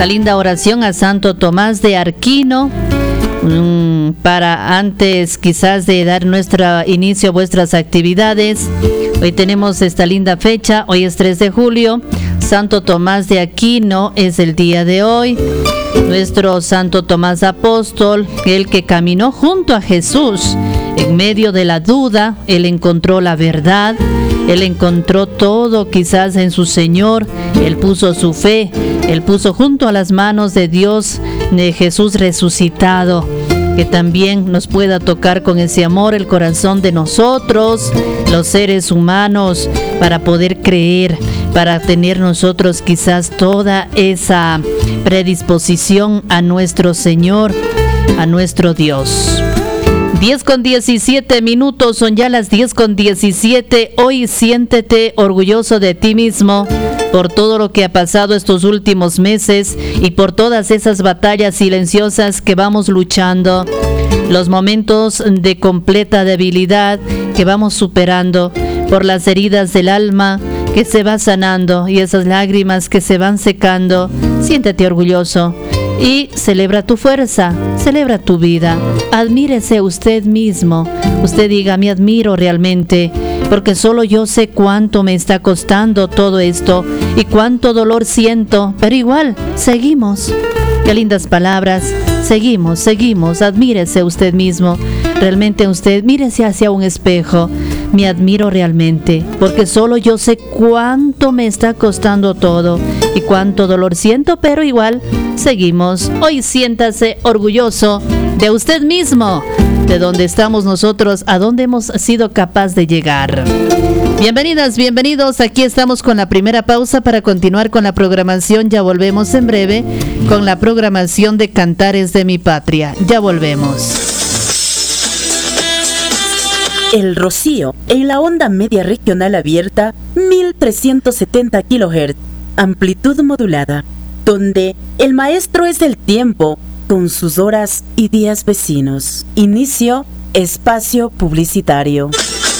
esta linda oración a Santo Tomás de Aquino. Para antes quizás de dar nuestro inicio a vuestras actividades, hoy tenemos esta linda fecha, hoy es 3 de julio, Santo Tomás de Aquino es el día de hoy. Nuestro Santo Tomás Apóstol, el que caminó junto a Jesús en medio de la duda, él encontró la verdad, él encontró todo quizás en su Señor, él puso su fe, él puso junto a las manos de Dios, de Jesús resucitado, que también nos pueda tocar con ese amor el corazón de nosotros, los seres humanos, para poder creer, para tener nosotros quizás toda esa predisposición a nuestro Señor, a nuestro Dios. 10:17, son ya las 10:17. Hoy siéntete orgulloso de ti mismo por todo lo que ha pasado estos últimos meses y por todas esas batallas silenciosas que vamos luchando, los momentos de completa debilidad que vamos superando, por las heridas del alma que se va sanando y esas lágrimas que se van secando. Siéntete orgulloso y celebra tu fuerza, celebra tu vida. Admírese usted mismo. Usted diga, me admiro realmente, porque solo yo sé cuánto me está costando todo esto y cuánto dolor siento, pero igual, seguimos. Qué lindas palabras. Seguimos. Admírese usted mismo. Realmente usted, mírese hacia un espejo. Me admiro realmente, porque solo yo sé cuánto me está costando todo y cuánto dolor siento, pero igual seguimos. Hoy siéntase orgulloso de usted mismo, de dónde estamos nosotros, a dónde hemos sido capaz de llegar. Bienvenidas, bienvenidos. Aquí estamos con la primera pausa para continuar con la programación. Ya volvemos en breve con la programación de Cantares de mi Patria. Ya volvemos. El Rocío, en la onda media regional abierta, 1370 kHz, amplitud modulada, donde el maestro es el tiempo, con sus horas y días vecinos. Inicio, espacio publicitario.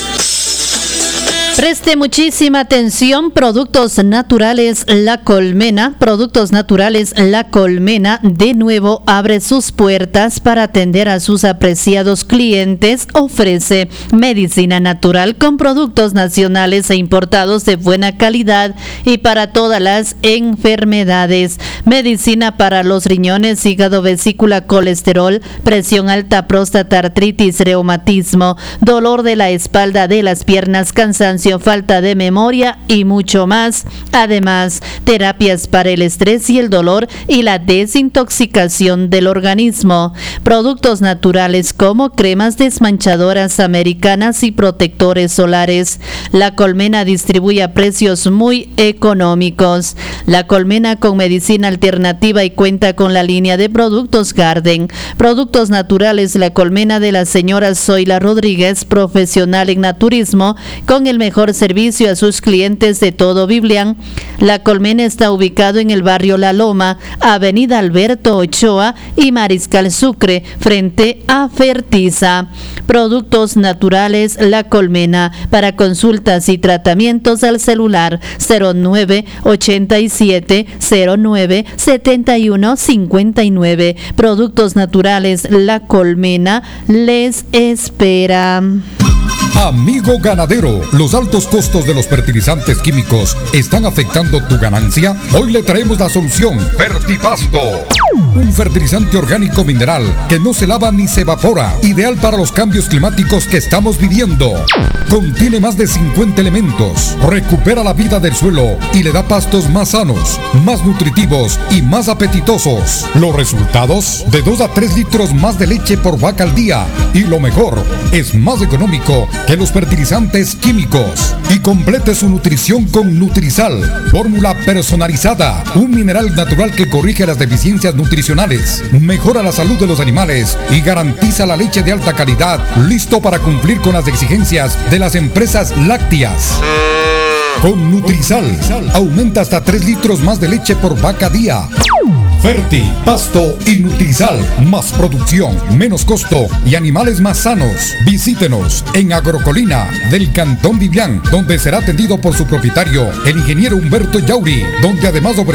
Preste muchísima atención. Productos Naturales La Colmena. Productos Naturales La Colmena de nuevo abre sus puertas para atender a sus apreciados clientes. Ofrece medicina natural con productos nacionales e importados de buena calidad y para todas las enfermedades. Medicina para los riñones, hígado, vesícula, colesterol, presión alta, próstata, artritis, reumatismo, dolor de la espalda, de las piernas, cansancio, falta de memoria y mucho más. Además, terapias para el estrés y el dolor y la desintoxicación del organismo. Productos naturales como cremas desmanchadoras americanas y protectores solares. La Colmena distribuye a precios muy económicos. La Colmena con medicina alternativa y cuenta con la línea de productos Garden. Productos naturales La Colmena de la señora Zoila Rodríguez, profesional en naturismo, con el mejor servicio a sus clientes de todo Biblián. La Colmena está ubicado en el barrio La Loma, avenida Alberto Ochoa y Mariscal Sucre, frente a Fertiza. Productos naturales La Colmena. Para consultas y tratamientos al celular 0987 09 71 59. Productos naturales La Colmena les espera. Amigo ganadero, ¿los altos costos de los fertilizantes químicos están afectando tu ganancia? Hoy le traemos la solución. Fertipasto, un fertilizante orgánico mineral que no se lava ni se evapora, ideal para los cambios climáticos que estamos viviendo. Contiene más de 50 elementos, recupera la vida del suelo y le da pastos más sanos, más nutritivos y más apetitosos. Los resultados: de 2 a 3 litros más de leche por vaca al día, y lo mejor, es más económico que los fertilizantes químicos. Y complete su nutrición con Nutrisal, fórmula personalizada, un mineral natural que corrige las deficiencias nutricionales, mejora la salud de los animales y garantiza la leche de alta calidad, listo para cumplir con las exigencias de las empresas lácteas. Con Nutrisal, aumenta hasta 3 litros más de leche por vaca día. Ferti, Pasto y Nutrisal. Más producción, menos costo y animales más sanos. Visítenos en Agrocolina del Cantón Biblián, donde será atendido por su propietario, el ingeniero Humberto Yauri, donde además